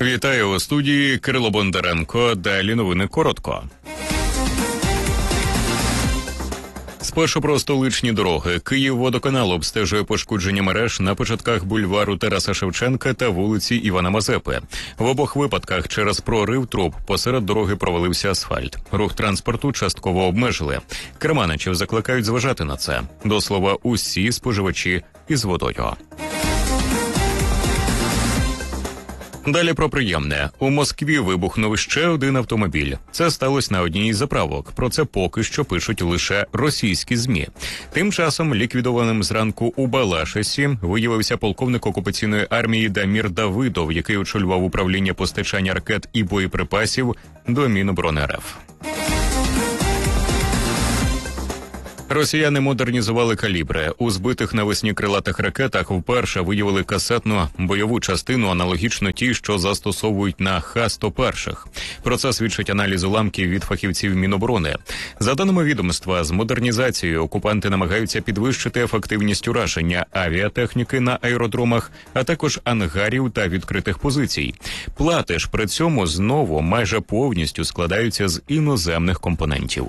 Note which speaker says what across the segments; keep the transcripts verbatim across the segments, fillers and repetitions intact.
Speaker 1: Вітаю у студії Кирило Бондаренко. Далі новини коротко. Спершу про столичні дороги. Київводоканал обстежує пошкодження мереж на початках бульвару Тараса Шевченка та вулиці Івана Мазепи. В обох випадках через прорив труб посеред дороги провалився асфальт. Рух транспорту частково обмежили. Керманичів закликають зважати на це. До слова, усі споживачі із водою. Далі про приємне. У Москві вибухнув ще один автомобіль. Це сталося на одній із заправок. Про це поки що пишуть лише російські ЗМІ. Тим часом ліквідованим зранку у Балашисі виявився полковник окупаційної армії Дамір Давидов, який очолював управління постачання ракет і боєприпасів до Міноборони РФ. Росіяни модернізували калібри. У збитих навесні крилатих ракетах вперше виявили касетну бойову частину, аналогічно тій, що застосовують на Х сто один. Про це свідчить аналіз уламків від фахівців Міноборони. За даними відомства, з модернізацією окупанти намагаються підвищити ефективність ураження авіатехніки на аеродромах, а також ангарів та відкритих позицій. Плати ж при цьому знову майже повністю складаються з іноземних компонентів.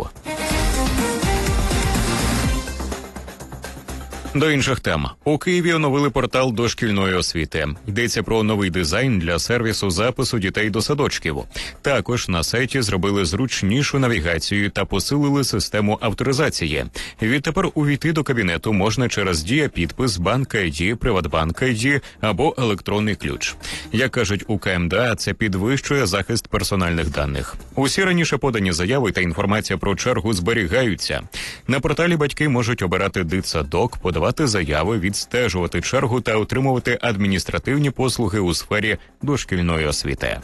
Speaker 1: До інших тем. У Києві оновили портал дошкільної освіти. Йдеться про новий дизайн для сервісу запису дітей до садочків. Також на сайті зробили зручнішу навігацію та посилили систему авторизації. Відтепер увійти до кабінету можна через Дія-підпис, Банк-ай ді, Приватбанк-ай ді або електронний ключ. Як кажуть у ка ем де а, це підвищує захист персональних даних. Усі раніше подані заяви та інформація про чергу зберігаються. На порталі батьки можуть обирати дитсадок, подавати заяви, відстежувати чергу та отримувати адміністративні послуги у сфері дошкільної освіти.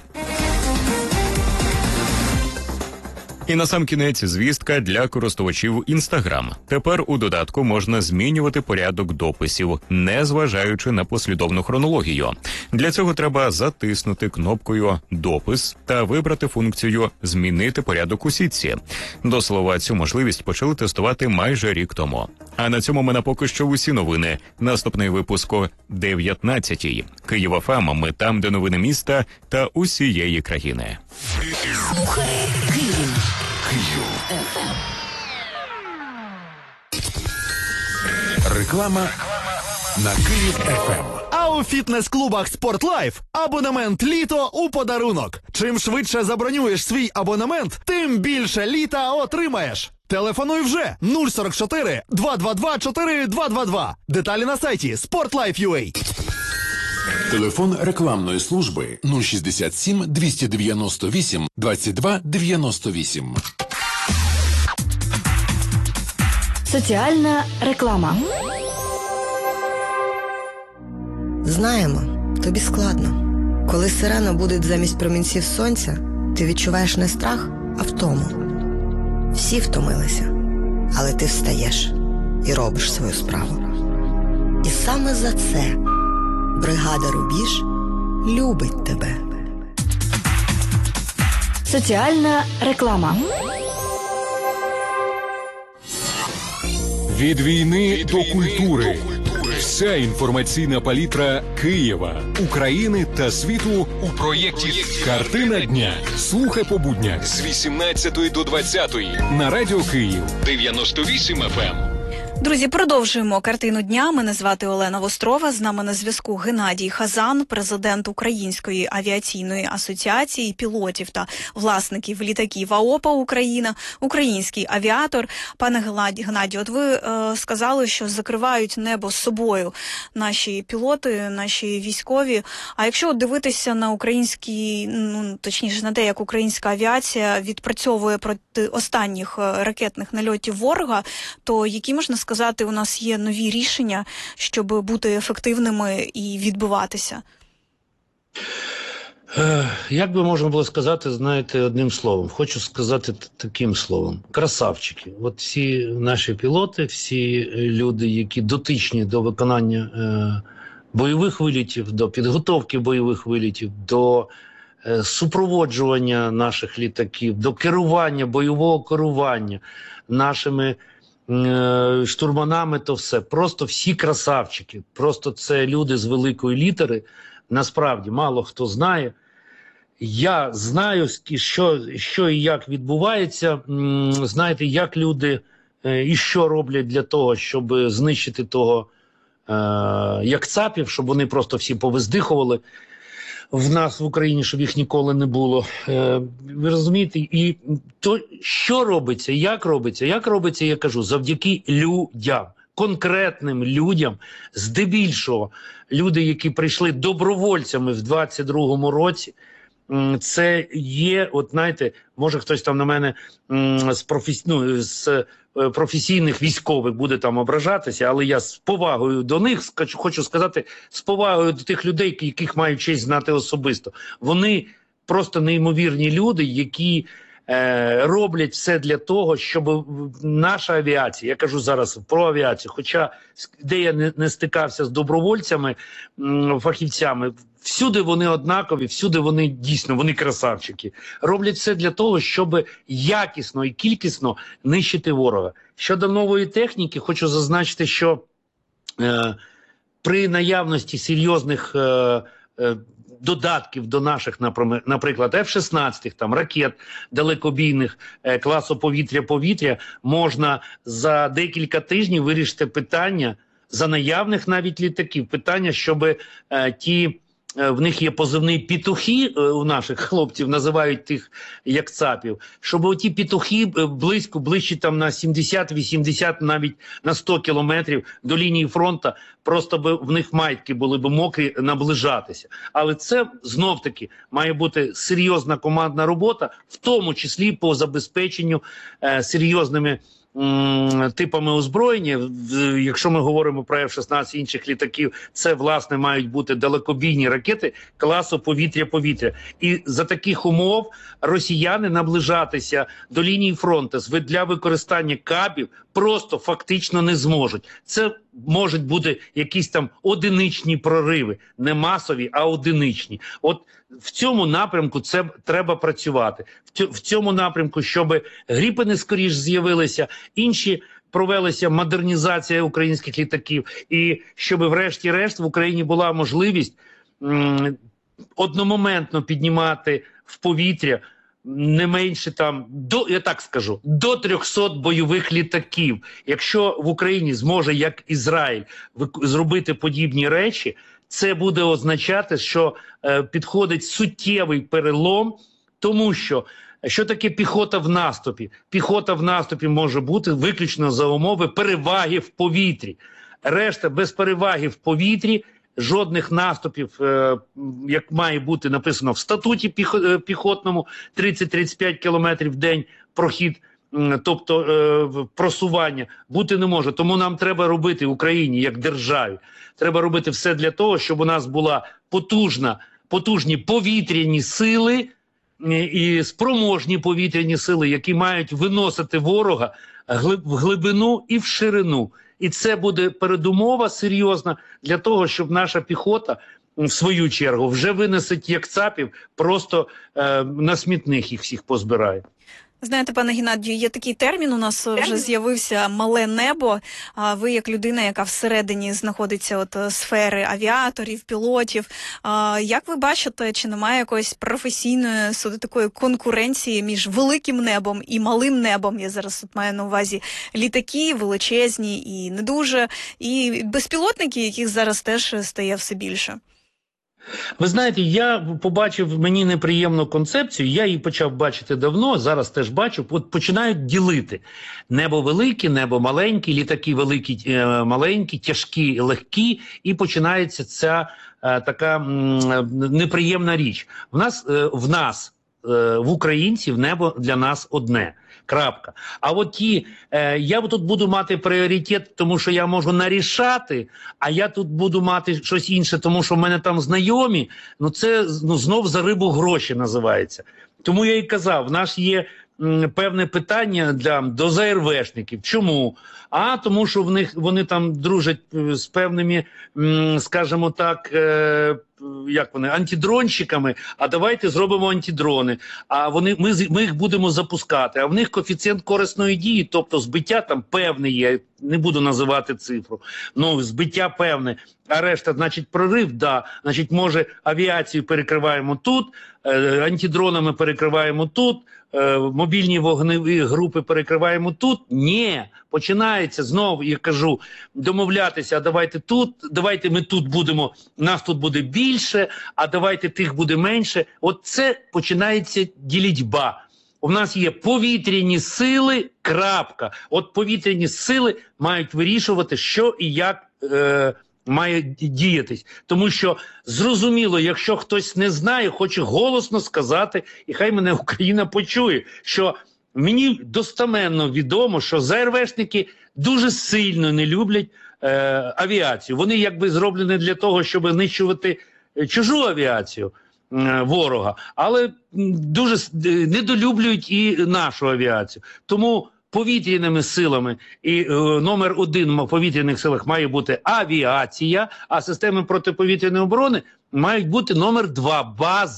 Speaker 1: І насамкінець звістка для користувачів Instagram. Тепер у додатку можна змінювати порядок дописів, не зважаючи на послідовну хронологію. Для цього треба затиснути кнопкою «Допис» та вибрати функцію «Змінити порядок у сітці». До слова, цю можливість почали тестувати майже рік тому. А на цьому ми на поки що усі новини. Наступний випуск о дев'ятнадцятій. Київ еф ем, ми там, де новини міста та усієї країни.
Speaker 2: Слухай Київ.
Speaker 3: Реклама на Київ еф ем.
Speaker 4: А у фітнес-клубах «Спортлайф» абонемент «Літо» у подарунок. Чим швидше забронюєш свій абонемент, тим більше літа отримаєш. Телефонуй вже нуль сорок чотири два два два чотири два два два. Деталі на сайті спортлайф крапка ю а.
Speaker 3: Телефон рекламної служби нуль шістдесят сім двісті дев'яносто вісім двадцять два дев'яносто вісім.
Speaker 2: Соціальна реклама.
Speaker 5: Знаємо, тобі складно. Коли сирена буде замість промінців сонця, ти відчуваєш не страх, а втому. Всі втомилися, але ти встаєш і робиш свою справу. І саме за це бригада «Рубіж» любить тебе.
Speaker 2: Соціальна реклама.
Speaker 6: Від війни до культури. Вся інформаційна палітра Києва, України та світу у проєкті «Картина дня». Слухай по буднях з вісімнадцятої до двадцятої на Радіо Київ дев'яносто вісім еф ем.
Speaker 7: Друзі, продовжуємо «Картину дня». Мене звати Олена Вострова. З нами на зв'язку Геннадій Хазан, президент Української авіаційної асоціації пілотів та власників літаків АОПА Україна, український авіатор. Пане Геннадію, от ви е, сказали, що закривають небо з собою наші пілоти, наші військові. А якщо дивитися на український, ну точніше на те, як українська авіація відпрацьовує проти останніх ракетних нальотів ворога, то які можна сказати, сказати, у нас є нові рішення, щоб бути ефективними і відбиватися?
Speaker 8: Як би можна було сказати, знаєте, одним словом. Хочу сказати таким словом. Красавчики. От всі наші пілоти, всі люди, які дотичні до виконання е, бойових вилітів, до підготовки бойових вилітів, до е, супроводжування наших літаків, до керування, бойового керування нашими штурманами, то все. Просто всі красавчики. Просто це люди з великої літери. Насправді, мало хто знає. Я знаю, що, що і як відбувається, знаєте, як люди і що роблять для того, щоб знищити того е, якцапів, щоб вони просто всі повиздихували в нас в Україні, щоб їх ніколи не було. Е, ви розумієте? І то, що робиться, як робиться? Як робиться, я кажу, завдяки людям, конкретним людям, здебільшого люди, які прийшли добровольцями в двадцять другому році, це є, от знаєте, може хтось там на мене з, професі... ну, з професійних військових буде там ображатися, але я з повагою до них хочу сказати, з повагою до тих людей, яких маю честь знати особисто. Вони просто неймовірні люди, які е, роблять все для того, щоб наша авіація, я кажу зараз про авіацію, хоча де я не, не стикався з добровольцями, м, фахівцями, всюди вони однакові, всюди вони дійсно, вони красавчики. Роблять все для того, щоб якісно і кількісно нищити ворога. Щодо нової техніки, хочу зазначити, що е, при наявності серйозних е, е, додатків до наших, наприклад, еф шістнадцять, там, ракет далекобійних е, класу повітря-повітря, можна за декілька тижнів вирішити питання, за наявних навіть літаків, питання, щоб е, ті... В них є позивний петухи, у наших хлопців називають тих якцапів, щоб оті петухи близько, ближче там на сімдесят-вісімдесят, навіть на сто кілометрів до лінії фронту, просто би в них майтки були б мокрі наближатися. Але це, знов-таки, має бути серйозна командна робота, в тому числі по забезпеченню е, серйозними типами озброєння. Якщо ми говоримо про еф шістнадцять інших літаків, це, власне, мають бути далекобійні ракети класу повітря-повітря. І за таких умов росіяни наближатися до лінії фронту для використання кабів просто фактично не зможуть. Це можуть бути якісь там одиничні прориви, не масові, а одиничні. От в цьому напрямку це треба працювати. В цьому напрямку, щоб Гріпени скоріш з'явилися, інші провелася модернізація українських літаків, і щоб врешті-решт в Україні була можливість м, одномоментно піднімати в повітря не менше там, до, я так скажу, до трьохсот бойових літаків. Якщо в Україні зможе, як Ізраїль, зробити подібні речі, це буде означати, що е, підходить суттєвий перелом, тому що що таке піхота в наступі? Піхота в наступі може бути виключно за умови переваги в повітрі. Решта без переваги в повітрі, жодних наступів, е, як має бути написано в статуті піх, піхотному, тридцять-тридцять п'ять кілометрів в день прохід, тобто е, просування, бути не може. Тому нам треба робити в Україні, як державі, треба робити все для того, щоб у нас була потужна, потужні повітряні сили і спроможні повітряні сили, які мають виносити ворога в глибину і в ширину. І це буде передумова серйозна для того, щоб наша піхота, в свою чергу, вже винесить якцапів, просто е, на смітних їх всіх позбирає.
Speaker 7: Знаєте, пане Геннадію, є такий термін, у нас вже з'явився «мале небо». А ви, як людина, яка всередині знаходиться от сфери авіаторів, пілотів, а як ви бачите, чи немає якоїсь професійної такої конкуренції між великим небом і малим небом? Я зараз от маю на увазі літаки величезні і не дуже, і безпілотники, яких зараз теж стає все більше.
Speaker 8: Ви знаєте, я побачив мені неприємну концепцію, я її почав бачити давно, зараз теж бачу, от починають ділити. Небо велике, небо маленьке, літаки великі, е, маленькі, тяжкі, легкі, і починається ця е, така м, неприємна річ. В нас, е, в нас, е, в українців, небо для нас одне. Крапка. А от ті, е, я тут буду мати пріоритет, тому що я можу нарішати, а я тут буду мати щось інше, тому що в мене там знайомі, ну це ну, знов за рибу гроші називається. Тому я і казав, в нас є м, певне питання для, до зет ер вешників. Чому? А тому що в них вони там дружать з певними, м, скажімо так, е, як вони, антидронщиками, а давайте зробимо антидрони. А вони, ми, ми їх будемо запускати. А в них коефіцієнт корисної дії, тобто збиття там певне є, не буду називати цифру, ну збиття певне, а решта, значить, прорив, да, значить, може авіацію перекриваємо тут, е, антидронами перекриваємо тут, е, мобільні вогневі групи перекриваємо тут. Ні, починається знову, я кажу, домовлятися, а давайте тут, давайте ми тут будемо, нас тут буде більше, а давайте тих буде менше. От це починається ділітьба. У нас є повітряні сили, крапка. От повітряні сили мають вирішувати, що і як е, має діятись. Тому що, зрозуміло, якщо хтось не знає, хоче голосно сказати, і хай мене Україна почує, що мені достеменно відомо, що ЗРВшники дуже сильно не люблять е, авіацію. Вони якби зроблені для того, щоб знищувати чужу авіацію ворога, але дуже недолюблюють і нашу авіацію. Тому повітряними силами і е, номер один в повітряних силах має бути авіація, а системи протиповітряної оборони мають бути номер два – база.